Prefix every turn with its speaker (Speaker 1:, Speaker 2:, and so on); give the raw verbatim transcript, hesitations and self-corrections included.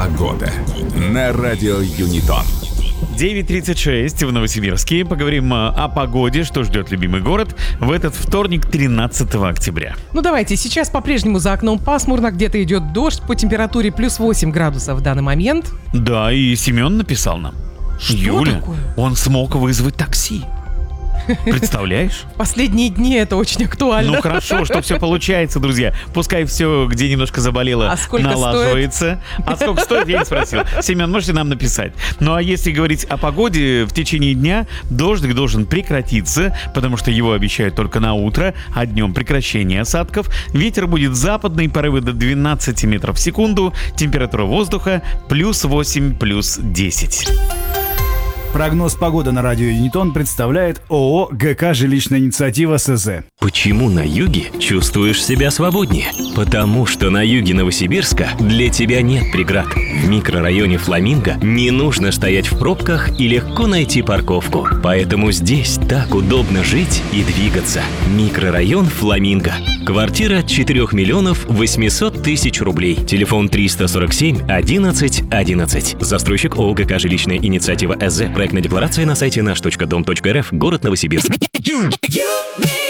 Speaker 1: Погода на радио Юнитон.
Speaker 2: девять тридцать шесть в Новосибирске. Поговорим о погоде, что ждет любимый город в этот вторник, тринадцатого октября.
Speaker 3: Ну давайте, сейчас по-прежнему за окном пасмурно, где-то идет дождь, по температуре плюс восемь градусов в данный момент.
Speaker 2: Да, и Семен написал нам.
Speaker 3: Что
Speaker 2: Юля,
Speaker 3: такое?
Speaker 2: он смог вызвать такси. Представляешь?
Speaker 3: Последние дни это очень актуально.
Speaker 2: Ну хорошо, что все получается, друзья. Пускай все, где немножко заболело,
Speaker 3: а сколько
Speaker 2: налаживается.
Speaker 3: Стоит?
Speaker 2: А сколько стоит, я не спросил. Семен, можете нам написать. Ну а если говорить о погоде, в течение дня дождик должен прекратиться, потому что его обещают только на утро, а днем прекращение осадков. Ветер будет западный, порывы до двенадцати метров в секунду. Температура воздуха плюс восемь, плюс десять.
Speaker 4: Прогноз погоды на радио Юнитон представляет ООО ГК «Жилищная инициатива СЗ».
Speaker 5: Почему на юге чувствуешь себя свободнее? Потому что на юге Новосибирска для тебя нет преград. В микрорайоне Фламинго не нужно стоять в пробках и легко найти парковку. Поэтому здесь так удобно жить и двигаться. Микрорайон Фламинго. Квартира четыре миллионов восемьсот тысяч рублей. Телефон триста сорок семь одиннадцать одиннадцать. Застройщик ООО ГК «Жилищная инициатива СЗ». Проектная декларация на сайте наш точка дом точка рф. Город Новосибирск.